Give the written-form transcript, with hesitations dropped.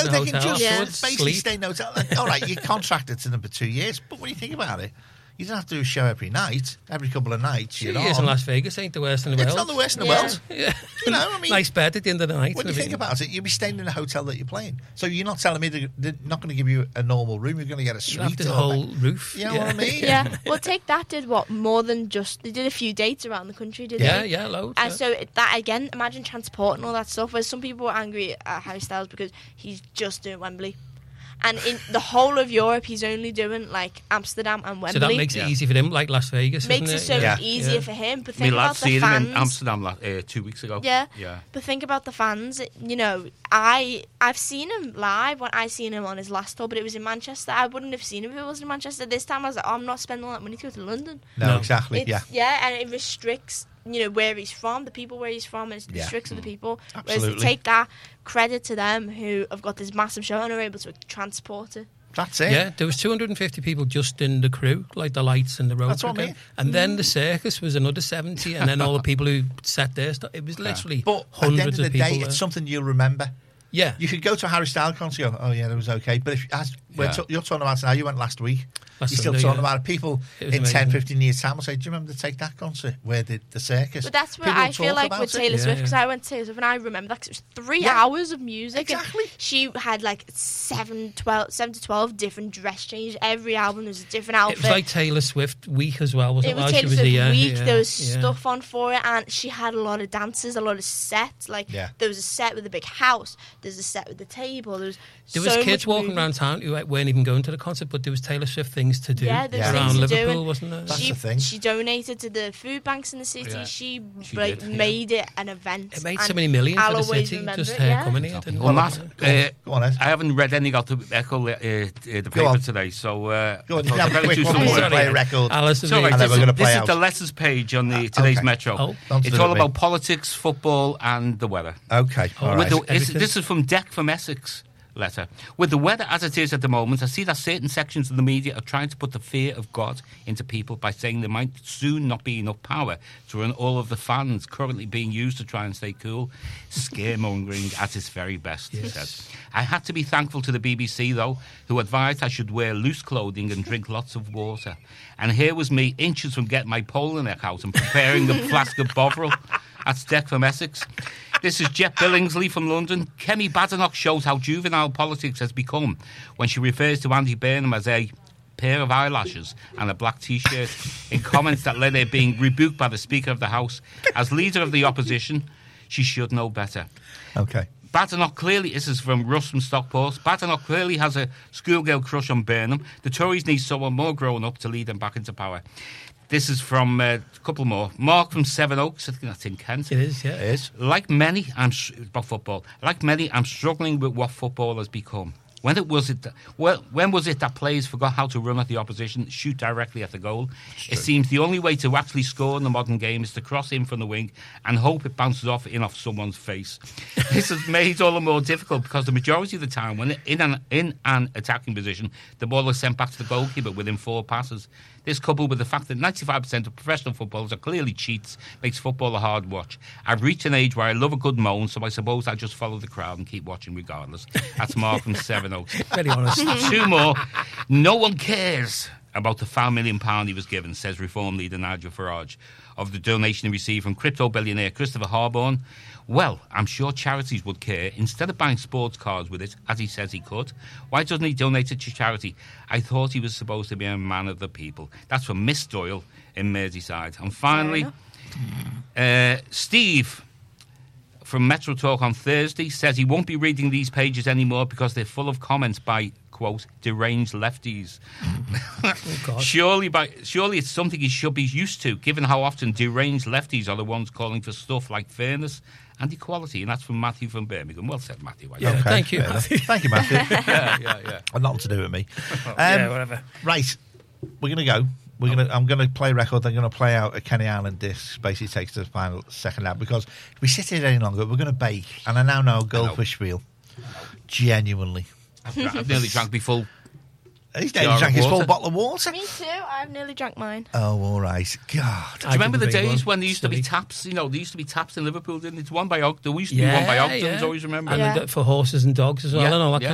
in they a can hotel. just basically Sleep. stay in a hotel. All right, you're contracted to them for 2 years, but when you think about it, you don't have to do a show every night, every couple of nights. 2 years in Las Vegas ain't the worst in the world. It's not the worst in the world. Yeah. You know, I mean, nice bed at the end of the night. when you think about it, you'll be staying in a hotel that you're playing. So you're not telling me they're not going to give you a normal room. You're going to get a suite. After the whole roof. You know what I mean? Yeah. Well, Take That did more than just... They did a few dates around the country, didn't they? Yeah, loads. And so that, again, imagine transport and all that stuff, where some people were angry at Harry Styles because he's just doing Wembley. And in the whole of Europe, he's only doing, like, Amsterdam and Wembley. So that makes it easy for him, like Las Vegas, Makes it so Yeah. easier for him. But My think lad about the seen him fans. in Amsterdam 2 weeks ago. Yeah. Yeah. But think about the fans. You know, I've seen him live when I seen him on his last tour, but it was in Manchester. I wouldn't have seen him if it wasn't in Manchester. This time I was like, I'm not spending all that money to go to London. No, exactly. It's, Yeah. and it restricts, you know, where he's from, the people where he's from, and it restricts other people. Whereas Absolutely. Take That, credit to them who have got this massive show and are able to transport it. That's it. Yeah, there was 250 people just in the crew, like the lights and the rope. That's what I mean. And then the circus was another 70, and then all the people who sat there. It was literally But at the hundreds end of the of people day, there. it's something you'll remember. Yeah. You could go to a Harry Styles concert and go, oh, yeah, that was okay. But if you're talking about now, you went last week. Last You're still Sunday, talking yeah. about it. People It was in 10, amazing. 15 years' time will say, do you remember the Take That concert where the circus? But that's where People I feel talk like about with it. Taylor Swift, Yeah, because yeah. I went to Taylor Swift and I remember that 'cause it was 3 Yeah. hours of music. and Exactly. she had like 7 to 12 different dress changes. Every album was a different outfit. It was like Taylor Swift week as well, wasn't It it? was while Taylor she was Swift here? week. Yeah, There was yeah. stuff on for it, and she had a lot of dances, a lot of sets. Like there was a set with a big house. There's a set with the table. There was so kids much walking movement. around town who weren't even going to the concert, but there was Taylor Swift things to do Yeah, there was around things to do, Liverpool, and wasn't there? That's the thing. She donated to the food banks in the city. Yeah. She did, yeah. made it an event. It made so and many million I'll for the always city, remember just it, her yeah. coming here. didn't Well, it? Go on, Ed. I haven't read any got the echo the paper on. today, so Go on, you I can have thought a I'd quick do one. some We're work. going to play a record. Alice It's all right. And then we're gonna This play is out. the letters page on the today's okay. Metro. Oh. Don't It's do all it, about mate. politics, football, and the weather. Okay, all right. This is from Deck from Essex letter. With the weather as it is at the moment, I see that certain sections of the media are trying to put the fear of God into people by saying there might soon not be enough power to run all of the fans currently being used to try and stay cool. Scaremongering at its very best, he says. I had to be thankful to the BBC, though, who advised I should wear loose clothing and drink lots of water. And here was me, inches from getting my pole neck out and preparing a flask of Bovril. That's Deck from Essex. This is Jet Billingsley from London. Kemi Badenoch shows how juvenile politics has become when she refers to Andy Burnham as a pair of eyelashes and a black T-shirt in comments that led her being rebuked by the Speaker of the House. As leader of the opposition, she should know better. Okay. Badenoch clearly, this is from Russ from Stockport, Badenoch clearly has a schoolgirl crush on Burnham. The Tories need someone more grown up to lead them back into power. This is from a couple more. Mark from Seven Oaks, I think that's in Kent. It is, yeah. It is. Like many, about football. Like many, I'm struggling with what football has become. When was it that players forgot how to run at the opposition, shoot directly at the goal? It seems the only way to actually score in the modern game is to cross in from the wing and hope it bounces off someone's face. This has made it all the more difficult because the majority of the time, when in an attacking position, the ball is sent back to the goalkeeper within 4 passes. This, coupled with the fact that 95% of professional footballers are clearly cheats, makes football a hard watch. I've reached an age where I love a good moan, so I suppose I just follow the crowd and keep watching regardless. That's Mark from Seven Oaks. Very honest. 2 more. No one cares about the £5 million he was given, says Reform leader Nigel Farage, of the donation he received from crypto billionaire Christopher Harborne. Well, I'm sure charities would care. Instead of buying sports cars with it, as he says he could, why doesn't he donate it to charity? I thought he was supposed to be a man of the people. That's from Miss Doyle in Merseyside. And finally, Steve from Metro Talk on Thursday says he won't be reading these pages anymore because they're full of comments by, quote, deranged lefties. God. Surely it's something he should be used to, given how often deranged lefties are the ones calling for stuff like fairness and equality. And that's from Matthew from Birmingham. Well said, Matthew. Yeah, Okay, thank you, fair enough. Matthew. Thank you, Matthew. yeah. Nothing to do with me. Yeah, whatever. Right, we're going to go. I'm going to play a record. I'm going to play out a Kenny Island disc. Basically, takes the final second out because if we sit here any longer, we're going to bake. And I now know goldfish feel. Genuinely, I've nearly drank me full. he's Jar nearly of drank his full water. bottle of water. Me too. I've nearly drank mine. Oh, all right. God. Do you remember the didn't drink days one. when there used to be Silly. taps? You know, there used to be taps in Liverpool, didn't it? There used to be one by Ogden's, always remember. And Yeah. for horses and dogs as well, Yeah, and all that yeah.